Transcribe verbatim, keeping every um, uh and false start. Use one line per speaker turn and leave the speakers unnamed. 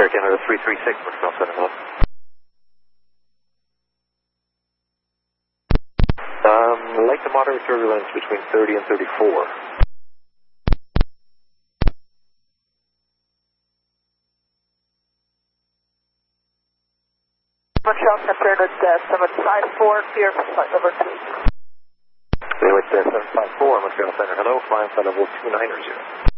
Canada three three six, Montreal Center, hello. Um, light to moderate turbulence between thirty and thirty-four.
Montreal Center at uh, seven five four, clear for flight level two.
Anyway, uh, seven five four, Montreal Center, hello, flying flight level two nine zero.